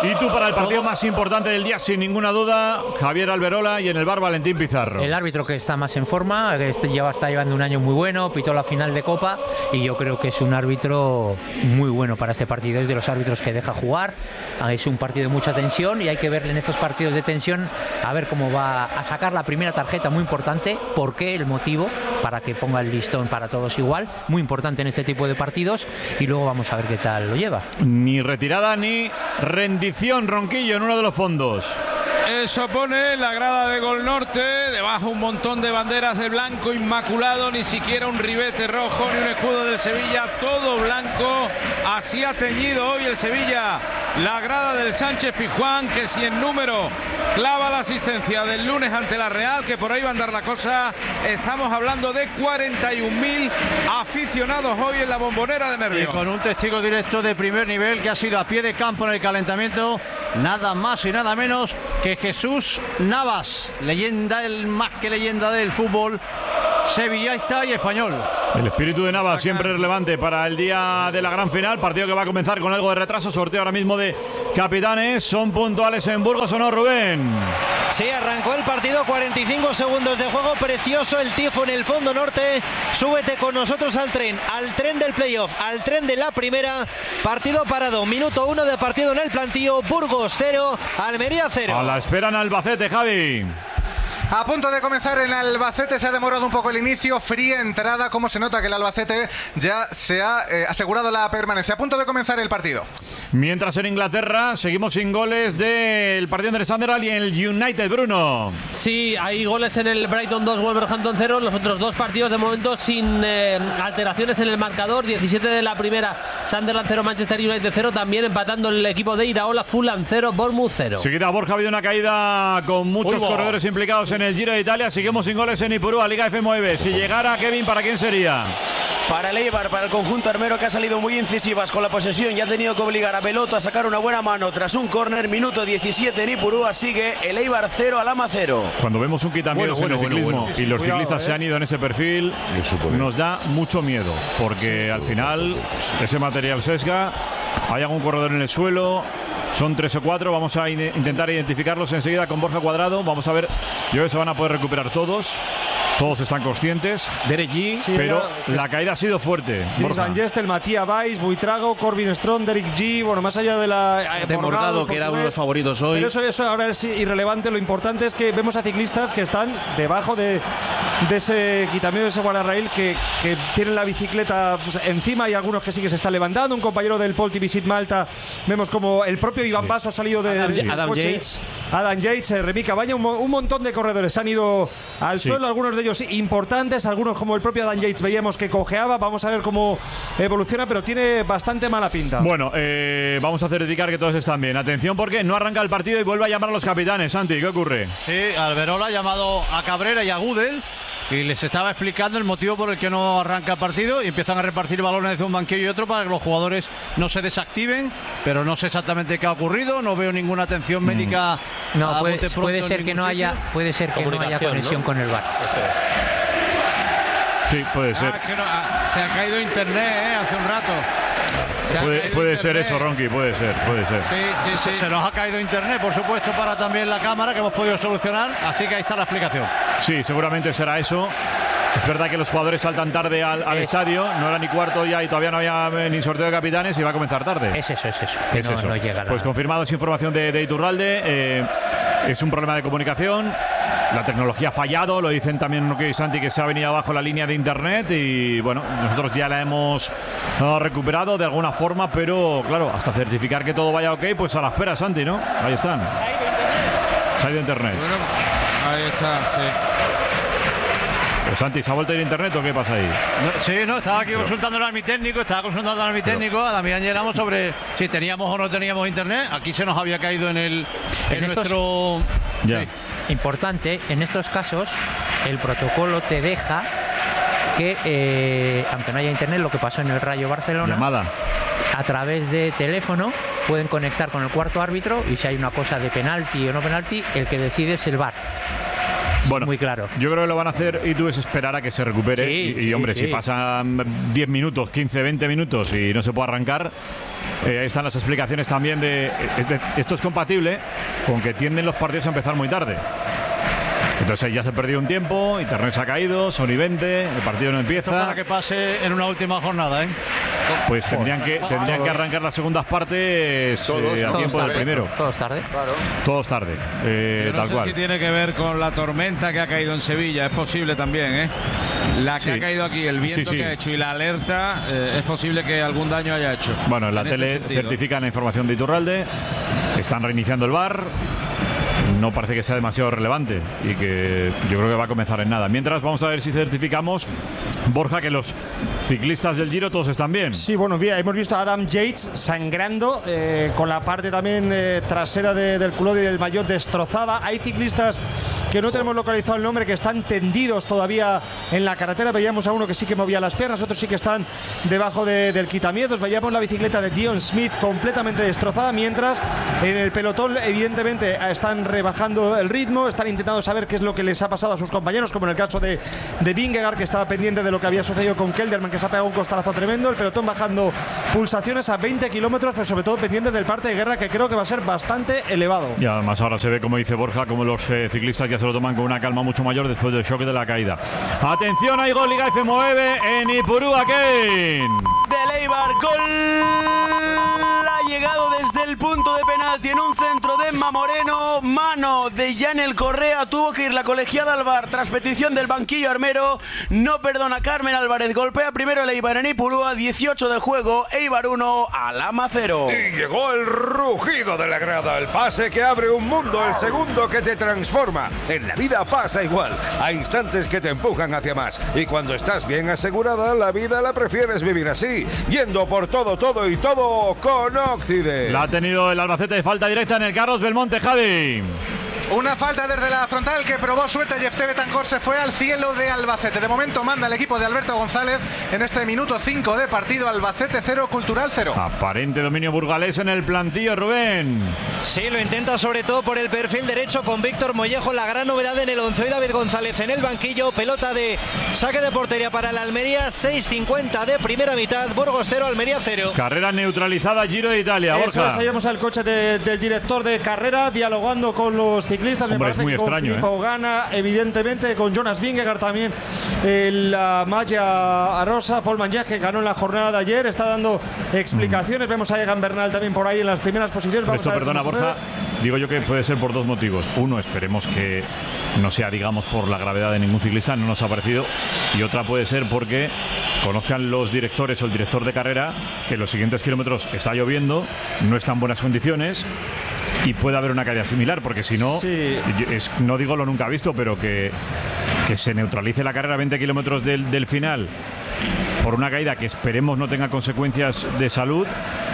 Y tú para el partido más importante del día, sin ninguna duda, Javier Alberola, y en el bar Valentín Pizarro. El árbitro que está más en forma, que está llevando un año muy bueno, pitó la final de Copa y yo creo que es un árbitro muy bueno para este partido. Es de los árbitros que deja jugar, es un partido de mucha tensión y hay que verle en estos partidos de tensión a ver cómo va a sacar la primera tarjeta, muy importante. ¿Por qué? El motivo, para que ponga el listón para todos igual, muy importante en este tipo de partidos, y luego vamos a ver qué tal lo lleva. Ni retirada ni rendición, Ronquillo, en uno de los fondos. Eso pone la grada de Gol Norte, debajo un montón de banderas de blanco inmaculado, ni siquiera un ribete rojo ni un escudo del Sevilla, todo blanco. Así ha teñido hoy el Sevilla la grada del Sánchez Pizjuán, que si en número clava la asistencia del lunes ante la Real, que por ahí va a andar la cosa. Estamos hablando de 41.000 aficionados hoy en la Bombonera de Nervión. Y con un testigo directo de primer nivel que ha sido a pie de campo en el calentamiento, nada más y nada menos que Jesús Navas, leyenda, el más que leyenda del fútbol sevillista y español. El espíritu de Navas siempre relevante para el día de la gran final, partido que va a comenzar con algo de retraso, sorteo ahora mismo de capitanes. ¿Son puntuales en Burgos o no, Rubén? Sí, arrancó el partido, 45 segundos de juego, precioso el tifo en el fondo norte. Súbete con nosotros al tren del playoff, al tren de la primera. Partido parado, minuto 1 de partido en el plantío. Burgos 0, Almería 0. A la espera en Albacete, Javi. A punto de comenzar en Albacete, se ha demorado un poco el inicio, fría entrada, como se nota que el Albacete ya se ha asegurado la permanencia. A punto de comenzar el partido. Mientras en Inglaterra seguimos sin goles del partido entre Sunderland y el United, Bruno. Sí, hay goles en el Brighton 2, Wolverhampton 0, los otros dos partidos de momento sin alteraciones en el marcador. 17 de la primera, Sunderland 0, Manchester United 0, también empatando el equipo de Iraola, Fulham 0, Bournemouth 0. Seguida, Borja, ha habido una caída con muchos corredores implicados en el Giro de Italia. Seguimos sin goles en Ipurúa, Liga F9. Si llegara Kevin, ¿para quién sería? Para el Eibar, para el conjunto armero, que ha salido muy incisivas con la posesión y ha tenido que obligar a Beloto a sacar una buena mano tras un córner. Minuto 17 en Ipurúa, sigue el Eibar 0, Alhama 0. Cuando vemos un quitamiedos en el ciclismo y los ciclistas se han ido en ese perfil, nos da mucho miedo, porque al final ese material sesga, hay algún corredor en el suelo. Son 3 o 4, vamos a intentar identificarlos enseguida con Borja Cuadrado. Vamos a ver, yo creo que se van a poder recuperar todos. Todos están conscientes, Derek G, pero la caída ha sido fuerte. Dries Van Gestel, Matías Valls, Buitrago, Corbin Strong, Derek G, bueno, más allá de la de Morgado, que era uno de los favoritos hoy. Pero eso ahora es irrelevante. Lo importante es que vemos a ciclistas que están debajo de ese quitamiento, de ese guardarraíl, que tienen la bicicleta pues, encima, y algunos que sí que se están levantando. Un compañero del Pol Visit Malta, vemos como el propio Iván Basso ha salido de Adam coche. Yates. Adam Yates, Remy Cabaña, un montón de corredores han ido al suelo, algunos de ellos importantes, algunos como el propio Adam Yates veíamos que cojeaba. Vamos a ver cómo evoluciona, pero tiene bastante mala pinta. Bueno, vamos a certificar que todos están bien. Atención, porque no arranca el partido y vuelve a llamar a los capitanes. Santi, ¿qué ocurre? Sí, Alberola ha llamado a Cabrera y a Gudel y les estaba explicando el motivo por el que no arranca el partido, y empiezan a repartir balones de un banquillo y otro para que los jugadores no se desactiven, pero no sé exactamente qué ha ocurrido. No veo ninguna atención médica. No, puede ser que no haya conexión, ¿no?, con el VAR. Eso es. Sí, puede ser. Se ha caído internet hace un rato. Puede ser eso, Ronqui, puede ser. Sí. Se nos ha caído internet, por supuesto, para también la cámara, que hemos podido solucionar, así que ahí está la explicación. Sí, seguramente será eso. Es verdad que los jugadores saltan tarde al estadio, no era ni cuarto ya y todavía no había ni sorteo de capitanes y va a comenzar tarde. Es eso. No llega pues confirmado, es información de Iturralde. Es un problema de comunicación. La tecnología ha fallado, lo dicen también Roque y Santi, que se ha venido abajo la línea de internet, y bueno, nosotros ya la hemos recuperado de alguna forma, pero claro, hasta certificar que todo vaya ok, pues a la espera, Santi, ¿no? Ahí están. Se ha ido internet. Bueno, ahí está, sí. Pues Santi, ¿se ha vuelto a ir internet o qué pasa ahí? No, estaba aquí consultando al mi técnico, a Damián llegamos sobre si teníamos o no teníamos internet. Aquí se nos había caído en nuestro... Ya. Sí. Importante, en estos casos el protocolo te deja que, aunque no haya internet, lo que pasó en el Rayo Barcelona, llamada a través de teléfono pueden conectar con el cuarto árbitro, y si hay una cosa de penalti o no penalti, el que decide es el VAR. Bueno, muy claro. Yo creo que lo van a hacer y tú es esperar a que se recupere. Sí, hombre, sí. si pasan 10 minutos, 15, 20 minutos y no se puede arrancar, ahí están las explicaciones también de esto es compatible con que tienden los partidos a empezar muy tarde. Entonces ya se ha perdido un tiempo, Internet se ha caído, son y 20, el partido no empieza. Para que pase en una última jornada, ¿eh? Pues tendrían que arrancar las segundas partes a tiempo del primero. Todos tarde. Claro. Todos tarde, no tal sé cual. si tiene que ver con la tormenta que ha caído en Sevilla, es posible también, ¿eh? La que ha caído aquí, el viento que ha hecho y la alerta, es posible que algún daño haya hecho. Bueno, en la en tele ese sentido. certifican la información de Iturralde, están reiniciando el VAR. No parece que sea demasiado relevante y que yo creo que va a comenzar en nada. Mientras, vamos a ver si certificamos, Borja, que los ciclistas del Giro todos están bien. Sí, bueno, bien, hemos visto a Adam Yates sangrando, con la parte también trasera del culotte y del maillot destrozada. Hay ciclistas que no tenemos localizado el nombre, que están tendidos todavía en la carretera. Veíamos a uno que sí que movía las piernas, otros sí que están debajo del quitamiedos. Veíamos la bicicleta de Dion Smith completamente destrozada, mientras en el pelotón evidentemente están rebajando el ritmo, están intentando saber qué es lo que les ha pasado a sus compañeros, como en el caso de Vingegaard, que estaba pendiente de lo que había sucedido con Kelderman, que se ha pegado un costalazo tremendo. El pelotón bajando pulsaciones a 20 kilómetros, pero sobre todo pendiente del parte de guerra, que creo que va a ser bastante elevado. Y además ahora se ve, como dice Borja, como los ciclistas ya se lo toman con una calma mucho mayor después del shock de la caída. Atención, hay gol Liga F9 en Ipurúa, Kane. Del Eibar, gol. Ha llegado desde el punto de penalti en un centro de Emma Moreno, mano de Yanel Correa. Tuvo que ir la colegiada al VAR tras petición del banquillo armero. No perdona Carmen Álvarez, golpea primero el Eibar en Ipurúa. 18 de juego, Eibar 1, Alhama 0. Y llegó el rugido de la grada, el pase que abre un mundo, el segundo que te transforma. En la vida pasa igual, hay instantes que te empujan hacia más, y cuando estás bien asegurada, la vida la prefieres vivir así, yendo por todo y todo con Occident. La ha tenido el Albacete de falta directa en el Carlos Belmonte, Javi. Una falta desde la frontal que probó suerte. Jefté Betancor se fue al cielo de Albacete. De momento manda el equipo de Alberto González en este minuto 5 de partido. Albacete 0, Cultural 0. Aparente dominio burgalés en el plantillo, Rubén. Sí, lo intenta sobre todo por el perfil derecho con Víctor Mollejo. La gran novedad en el 11 y David González en el banquillo. Pelota de saque de portería para el Almería. 6:50 de primera mitad. Burgos 0, Almería 0. Carrera neutralizada, Giro de Italia, Borja. Ahí vemos al coche del director de carrera dialogando con los ciclistas. Hombre, es muy extraño, con Filippo Ganna, evidentemente, con Jonas Vingegaard también, la malla rosa. Paul Mangias, que ganó en la jornada de ayer, está dando explicaciones. Vemos a Egan Bernal también por ahí en las primeras posiciones. Esto, perdona, Borja, digo yo que puede ser por dos motivos. Uno, esperemos que no sea, digamos, por la gravedad de ningún ciclista, no nos ha parecido. Y otra puede ser porque conozcan los directores o el director de carrera que en los siguientes kilómetros está lloviendo, no está en buenas condiciones y puede haber una caída similar, porque si no, no digo lo nunca visto, pero que se neutralice la carrera a 20 kilómetros del final por una caída que esperemos no tenga consecuencias de salud.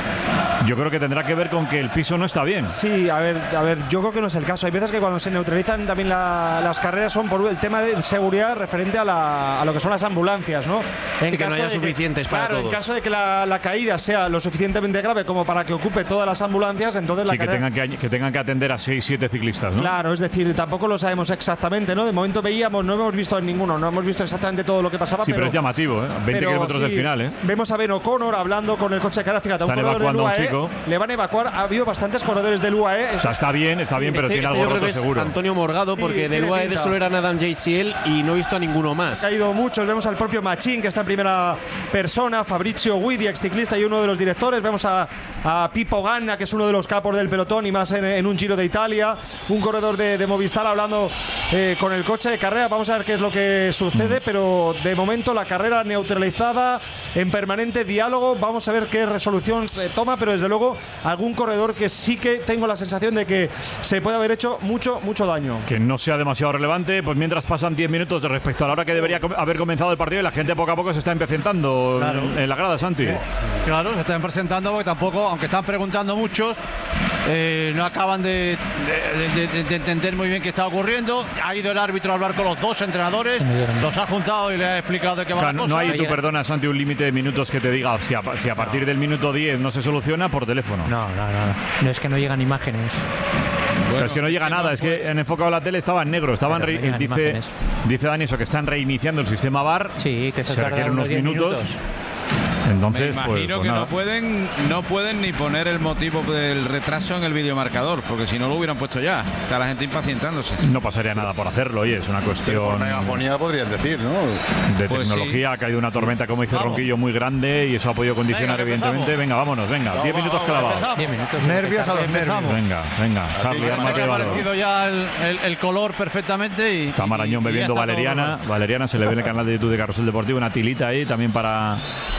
Yo creo que tendrá que ver con que el piso no está bien. Sí, a ver, yo creo que no es el caso. Hay veces que cuando se neutralizan también las carreras son por el tema de seguridad referente a lo que son las ambulancias, ¿no? Sí, que no haya suficientes para todos. En caso de que la caída sea lo suficientemente grave como para que ocupe todas las ambulancias, entonces la carrera... que tengan que atender a 6-7 ciclistas, ¿no? Claro, es decir, tampoco lo sabemos exactamente, ¿no? De momento veíamos, no hemos visto en ninguno, no hemos visto exactamente todo lo que pasaba. Sí, pero es llamativo, ¿eh? 20 kilómetros del final, ¿eh? Vemos a Ben O'Connor hablando con el coche de carrera. Fíjate, están evacuando a un chico. Le van a evacuar. Ha habido bastantes corredores del UAE. O sea, está bien, pero tiene algo roto seguro. Antonio Morgado, porque del UAE solo eran Adam Yates y él, y no he visto a ninguno más. Ha caído muchos. Vemos al propio Machín, que está en primera persona. Fabrizio Guidi, ex ciclista y uno de los directores. Vemos a Pippo Ganna, que es uno de los capos del pelotón y más en un Giro de Italia. Un corredor de Movistar hablando con el coche de carrera. Vamos a ver qué es lo que sucede, pero de momento la carrera neutralizada, en permanente diálogo. Vamos a ver qué resolución se toma, pero desde luego algún corredor que sí que tengo la sensación de que se puede haber hecho mucho daño. Que no sea demasiado relevante, pues mientras pasan 10 minutos respecto a la hora que debería haber comenzado el partido y la gente poco a poco se está impacientando en la grada, Santi. Claro, se están presentando porque tampoco, aunque están preguntando muchos, no acaban de entender muy bien qué está ocurriendo. Ha ido el árbitro a hablar con los dos entrenadores, los ha juntado y le ha explicado de qué va la cosa. No hay, tú perdona, Santi, un límite de minutos que te diga si a partir del minuto 10 no se soluciona por teléfono. No es que no llegan imágenes. O sea, es que no llega nada, es que en enfocado la tele estaba en negro, estaban dice Dani eso, que están reiniciando el sistema VAR. Sí, que se requieren unos minutos. Entonces, me imagino que no pueden ni poner el motivo del retraso en el videomarcador, porque si no lo hubieran puesto ya. Está la gente impacientándose. No pasaría nada por hacerlo, oye, es una cuestión. Megafonía podrían decir, ¿no? De tecnología, sí. Ha caído una tormenta, como dice Ronquillo, muy grande y eso ha podido condicionar, evidentemente. Venga, vámonos, venga. 10 minutos clavados. 10 minutos. Nervios a los nervios. Venga, Charlie, arma que valor. Ha aparecido ya el color perfectamente. Y está Marañón bebiendo valeriana. Valeriana, se le ve en el canal de YouTube de Carrusel Deportivo, una tilita ahí también para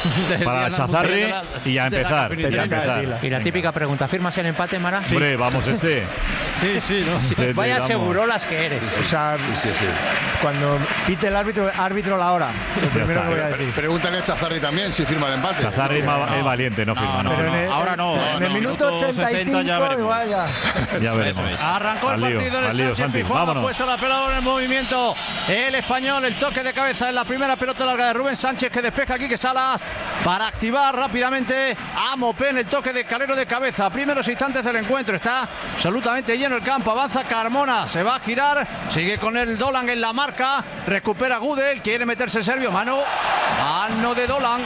Chazarri y a empezar. Y la típica pregunta, ¿firmas el empate, Mara? Sí. Hombre, vamos Sí, ¿no? Vaya segurolas que eres. O sea, cuando pite el árbitro la hora. Lo primero que voy a decir. Pregúntale a Chazarri también si firma el empate. Chazarri es valiente, no firma. Ahora no. En el minuto 85 igual ya veremos. Arrancó el partido en el Sánchez Pizjuán, ha puesto la pelota en el movimiento. El español, el toque de cabeza en la primera pelota larga de Rubén Sánchez, que despeja aquí, que Salas para activar rápidamente a Mopé en el toque de Calero de cabeza. Primeros instantes del encuentro, está absolutamente lleno el campo, avanza Carmona, se va a girar, sigue con el Dolan en la marca, recupera Gudel, quiere meterse el serbio, mano de Dolan.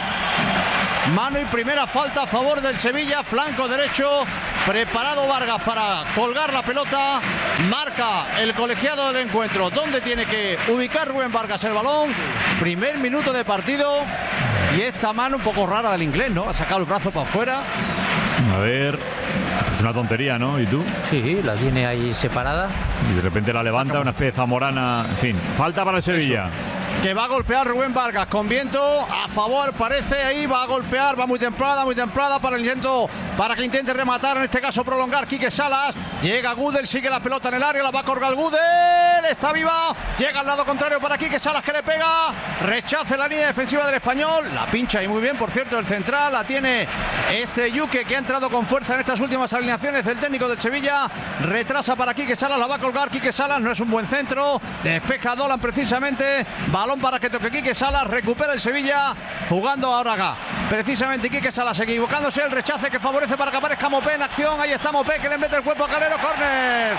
Mano y primera falta a favor del Sevilla, flanco derecho, preparado Vargas para colgar la pelota, marca el colegiado del encuentro, donde tiene que ubicar Rubén Vargas el balón, primer minuto de partido, y esta mano un poco rara del inglés, ¿no? Ha sacado el brazo para afuera. A ver, es una tontería, ¿no? ¿Y tú? Sí, la tiene ahí separada. Y de repente la levanta, una especie de zamorana, en fin, falta para el Sevilla. Que va a golpear Rubén Vargas con viento a favor, parece, ahí va a golpear, va muy templada para el intento, para que intente rematar, en este caso prolongar Quique Salas. Llega Gudel, sigue la pelota en el área, la va a colgar Gudel, está viva, llega al lado contrario para Quique Salas, que le pega, rechaza la línea defensiva del español, la pincha y muy bien, por cierto, el central, la tiene Yuque, que ha entrado con fuerza en estas últimas alineaciones del técnico del Sevilla, retrasa para Quique Salas, la va a colgar Quique Salas, no es un buen centro, despeja Dolan precisamente, balón para que toque Quique Salas, recupera el Sevilla, jugando ahora acá, precisamente Quique Salas equivocándose, el rechace que favorece para que aparezca Mopé en acción, ahí está Mopé que le mete el cuerpo a Calero, córner,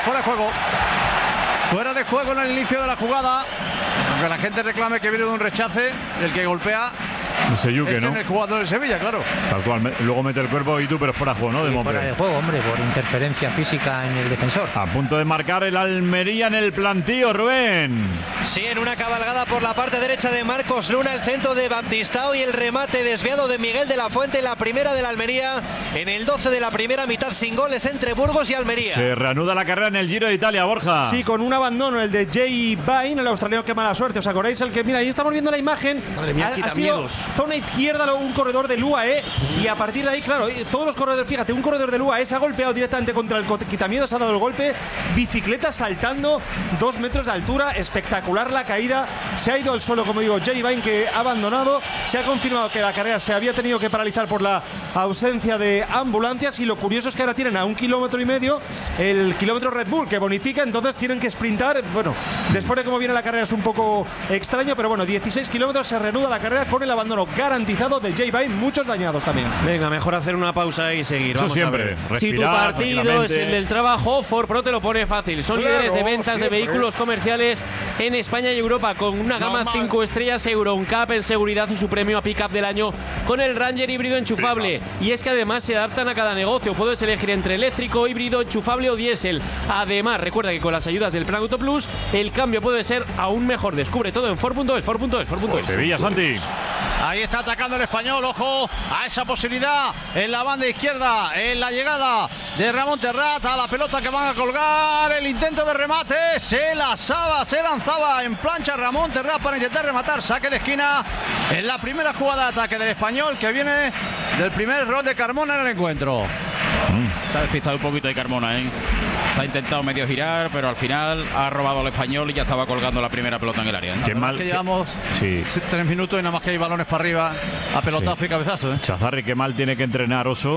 fuera de juego en el inicio de la jugada, aunque la gente reclame que viene de un rechace, el que golpea ese Yuque, ¿no? En el jugador del Sevilla, claro. Tal cual, luego mete el cuerpo y tú, pero fuera de juego, ¿no? De fuera de juego, hombre, por interferencia física en el defensor. A punto de marcar el Almería en el plantío, Rubén. Sí, en una cabalgada por la parte derecha de Marcos Luna, el centro de Baptistao y el remate desviado de Miguel de la Fuente, la primera del Almería, en el 12 de la primera mitad, sin goles entre Burgos y Almería. Se reanuda la carrera en el Giro de Italia, Borja. Sí, con un abandono, el de Jay Vine, el australiano, que mala suerte. ¿Os acordáis? El que, mira, ahí estamos viendo la imagen. Madre mía, ha sido zona izquierda, un corredor del UAE, y a partir de ahí, claro, todos los corredores, fíjate, un corredor del UAE se ha golpeado directamente contra el quitamiedos, ha dado el golpe, bicicleta saltando 2 metros de altura, espectacular la caída, se ha ido al suelo, como digo, Jay Vine, que ha abandonado, se ha confirmado que la carrera se había tenido que paralizar por la ausencia de ambulancias, y lo curioso es que ahora tienen a 1,5 kilómetros el kilómetro Red Bull, que bonifica, entonces tienen que sprintar, bueno, después de cómo viene la carrera es un poco extraño, pero bueno, 16 kilómetros, se reanuda la carrera con el abandono garantizado de Jay Vine, muchos dañados también. Venga, mejor hacer una pausa y seguir. Eso vamos siempre, a ver. Si tu partido es el del trabajo, Ford Pro te lo pone fácil. Son líderes de ventas de vehículos comerciales en España y Europa, con una gama 5 estrellas Euro NCAP en seguridad y su premio a Pickup del año con el Ranger híbrido enchufable. Y es que además se adaptan a cada negocio. Puedes elegir entre eléctrico, híbrido, enchufable o diésel. Además, recuerda que con las ayudas del Plan Auto Plus, el cambio puede ser aún mejor. Descubre todo en Ford.es. Sevilla, Santi. Ahí está atacando el español, ojo a esa posibilidad en la banda izquierda, en la llegada de Ramón Terrat, a la pelota que van a colgar, el intento de remate, se lanzaba en plancha Ramón Terrat para intentar rematar, saque de esquina en la primera jugada de ataque del español, que viene del primer error de Carmona en el encuentro. Se ha despistado un poquito de Carmona, ¿eh? Se ha intentado medio girar, pero al final ha robado al español y ya estaba colgando la primera pelota en el área, ¿eh? Qué mal que llevamos 3 minutos y nada más que hay balones para arriba a pelotazo y cabezazo, ¿eh? Chazarri, qué mal tiene que entrenar Oso,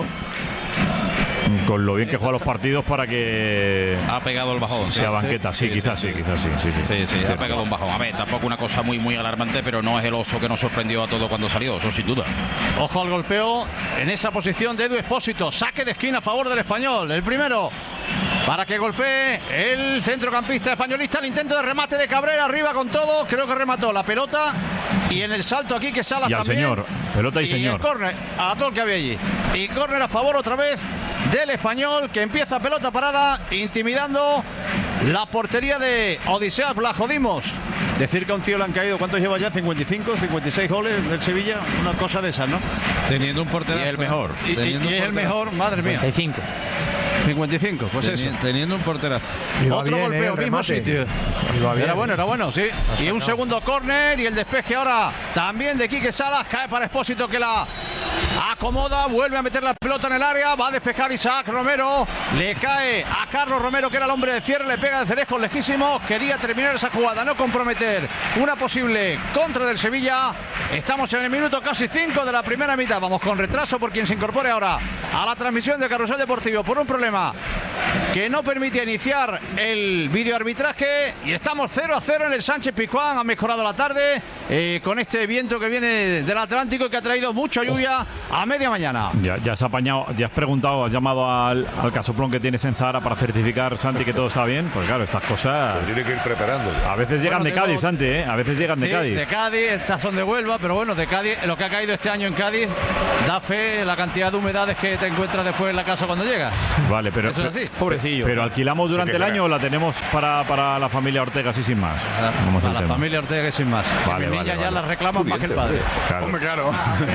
con lo bien que juega los partidos, para que ha pegado el bajón. Sea banqueta, quizás sí. Sí, ha pegado un bajón. A ver, tampoco una cosa muy alarmante, pero no es el Oso que nos sorprendió a todo cuando salió, eso sin duda. Ojo al golpeo en esa posición de Edu Expósito, saque de esquina a favor del español, el primero para que golpee el centrocampista españolista. El intento de remate de Cabrera, arriba con todo. Creo que remató la pelota. Y en el salto aquí que Salas también. Señor, pelota y señor. El córner, a todo el que había allí. Y córner a favor otra vez del Español, que empieza pelota parada, intimidando la portería de Odiseas Vlachodimos. Decir que a un tío le han caído, ¿cuántos lleva ya? 55, 56 goles del Sevilla, una cosa de esas, ¿no? Teniendo un porterazo. Y el mejor. Y es el mejor, madre mía. 55, pues eso. Teniendo un porterazo. Otro golpeo, mismo sitio. Era bueno, sí. Y un segundo córner y el despeje ahora también de Quique Salas. Cae para Expósito, que la acomoda, vuelve a meter la pelota en el área, va a despejar Isaac Romero, le cae a Carlos Romero, que era el hombre de cierre, le pega de Cerejos lejísimo. Quería terminar esa jugada, no comprometer una posible contra del Sevilla. Estamos en el minuto casi 5 de la primera mitad. Vamos con retraso por quien se incorpore ahora a la transmisión de Carrusel Deportivo por un problema que no permite iniciar el videoarbitraje, y estamos 0-0 en el Sánchez Pizjuán. Ha mejorado la tarde con este viento que viene del Atlántico y que ha traído mucha lluvia a media mañana. Ya has apañado, ya has preguntado, has llamado al casoplón que tienes en Zahara para certificar, Santi, que todo está bien. Pues claro, estas cosas tiene que ir preparando. A veces llegan de Cádiz, Santi, a veces llegan de Cádiz. De Cádiz, estas son de Huelva, pero bueno, de Cádiz, lo que ha caído este año en Cádiz da fe la cantidad de humedades que te encuentras después en la casa cuando llegas. Vale, pero eso es así. Pobrecillo. Pero alquilamos durante el año o la tenemos para la familia Ortega así sin más. Para la familia Ortega sin más. Vale, mis niñas ya las reclaman más que el padre. Claro. Hombre, claro.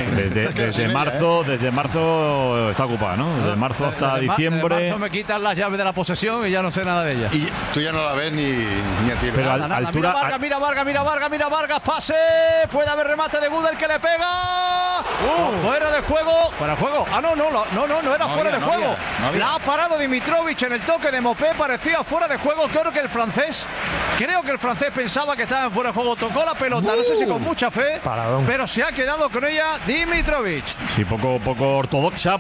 Desde marzo está ocupada, ¿no? Desde marzo hasta diciembre. Desde marzo me quitan las llaves de la posesión y ya no sé nada de ellas. Y tú ya no la ves ni a ti. Pero nada. altura, Mira Vargas, pase. Puede haber remate de Gudel, que le pega. Fuera de juego. No era fuera de juego. La ha parado Dimitrovic en el toque de Mopé, parecía fuera de juego. Creo que el francés pensaba que estaba en fuera de juego, tocó la pelota, no sé si con mucha fe, pero se ha quedado con ella Dimitrovic. Sí, poco ortodoxa